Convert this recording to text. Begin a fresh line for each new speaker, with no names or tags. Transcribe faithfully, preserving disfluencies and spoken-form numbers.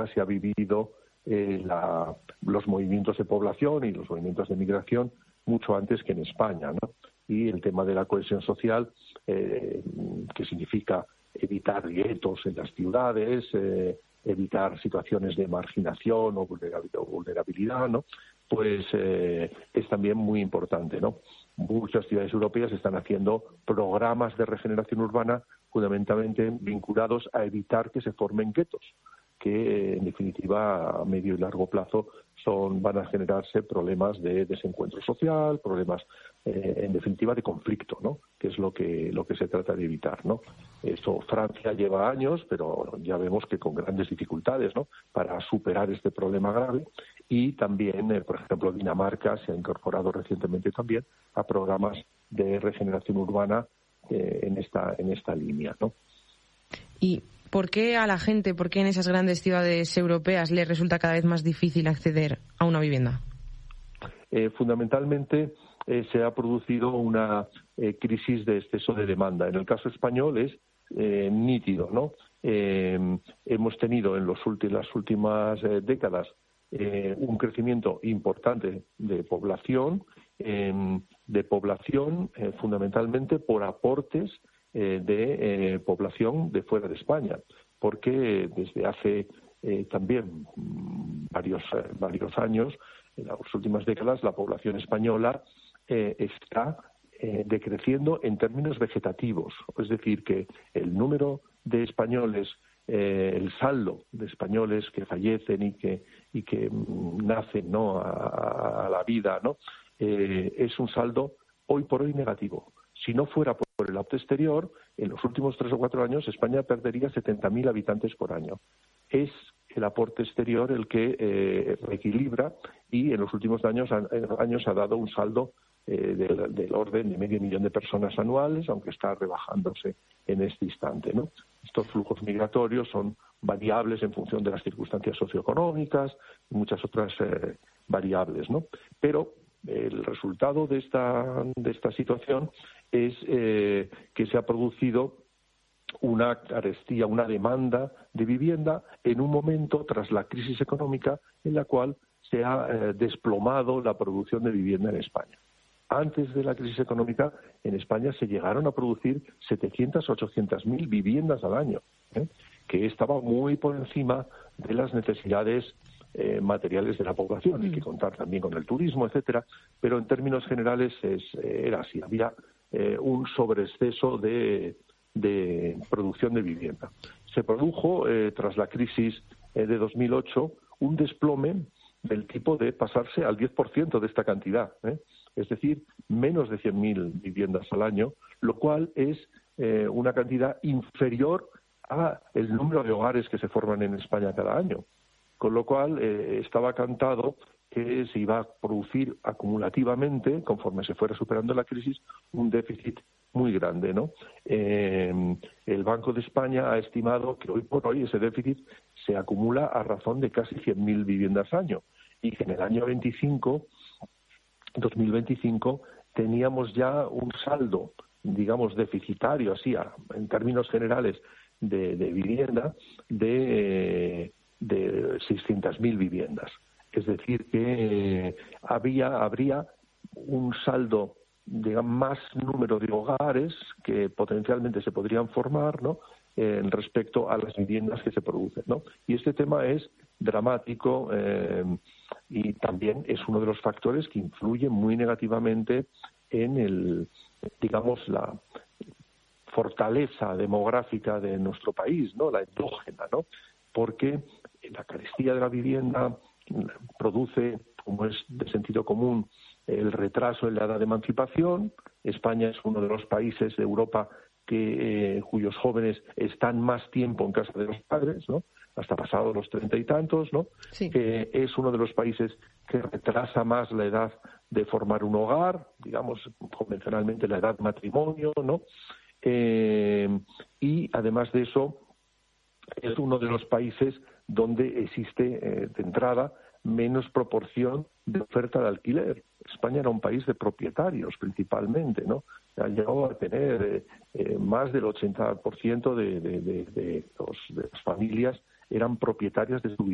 España se ha vivido eh, la, los movimientos de población y los movimientos de migración mucho antes que en España, ¿no? Y el tema de la cohesión social, eh, que significa evitar guetos en las ciudades, eh, evitar situaciones de marginación o vulnerabilidad, ¿no? Pues eh, es también muy importante, ¿no? Muchas ciudades europeas están haciendo programas de regeneración urbana fundamentalmente vinculados a evitar que se formen guetos, que en definitiva a medio y largo plazo son van a generarse problemas de desencuentro social, problemas eh, en definitiva de conflicto, ¿no? Que es lo que lo que se trata de evitar, ¿no? Eso Francia lleva años, pero ya vemos que con grandes dificultades, ¿no? Para superar este problema grave. Y también, eh, por ejemplo, Dinamarca se ha incorporado recientemente también a programas de regeneración urbana eh, en esta en esta línea, ¿no?
Y ¿por qué a la gente, por qué en esas grandes ciudades europeas les resulta cada vez más difícil acceder a una vivienda?
Eh, fundamentalmente eh, se ha producido una eh, crisis de exceso de demanda. En el caso español es eh, nítido, ¿no? Eh, hemos tenido en los ulti- las últimas eh, décadas eh, un crecimiento importante de población, eh, de población eh, fundamentalmente por aportes eh, de eh, población de fuera de España, porque desde hace eh, también mmm, varios eh, varios años, en las últimas décadas, la población española eh, está eh, decreciendo en términos vegetativos, es decir, que el número de españoles, eh, el saldo de españoles que fallecen y que y que mm, nacen, ¿no?, a, a la vida, ¿no?, eh, es un saldo hoy por hoy negativo. Si no fuera por el aporte exterior, en los últimos tres o cuatro años España perdería setenta mil habitantes por año. Es el aporte exterior el que eh, reequilibra y en los últimos años, años ha dado un saldo eh, del, del orden de medio millón de personas anuales, aunque está rebajándose en este instante, ¿no? Estos flujos migratorios son variables en función de las circunstancias socioeconómicas y muchas otras eh, variables, ¿no? Pero el resultado de esta de esta situación es eh, que se ha producido una carestía, una demanda de vivienda en un momento tras la crisis económica en la cual se ha eh, desplomado la producción de vivienda en España. Antes de la crisis económica, en España se llegaron a producir setecientas, ochocientas mil viviendas al año, ¿eh? que estaba muy por encima de las necesidades eh, materiales de la población. Mm. Hay que contar también con el turismo, etcétera, pero en términos generales es, eh, era así. Había eh, un sobreexceso de de producción de vivienda. Se produjo, eh, tras la crisis eh, de dos mil ocho, un desplome del tipo de pasarse al diez por ciento de esta cantidad, ¿eh? Es decir, menos de cien mil viviendas al año, lo cual es eh, una cantidad inferior a el número de hogares que se forman en España cada año. Con lo cual, eh, estaba cantado que se iba a producir acumulativamente, conforme se fuera superando la crisis, un déficit muy grande, ¿no? Eh, el Banco de España ha estimado que hoy por hoy ese déficit se acumula a razón de casi cien mil viviendas al año y que en el año veinticinco, dos mil veinticinco, teníamos ya un saldo, digamos, deficitario, así, en términos generales, de, de vivienda de, de seiscientas mil viviendas. Es decir, que eh, había, habría un saldo, digamos, más número de hogares que potencialmente se podrían formar, ¿no?, eh, respecto a las viviendas que se producen, ¿no? Y este tema es dramático eh, y también es uno de los factores que influye muy negativamente en el, digamos, la fortaleza demográfica de nuestro país, ¿no?, la endógena, ¿no? Porque la carestía de la vivienda produce, como es de sentido común, el retraso en la edad de emancipación. España es uno de los países de Europa que eh, cuyos jóvenes están más tiempo en casa de los padres, ¿no?, hasta pasados los treinta y tantos, ¿no? Sí. Eh, es uno de los países que retrasa más la edad de formar un hogar, digamos, convencionalmente la edad de matrimonio, ¿no? Eh, y además de eso, es uno de los países donde existe eh, de entrada menos proporción de oferta de alquiler. España era un país de propietarios principalmente, ¿no? Ha llegado a tener eh, eh, más del ochenta por ciento de, de, de, de, los, de las familias eran propietarias de su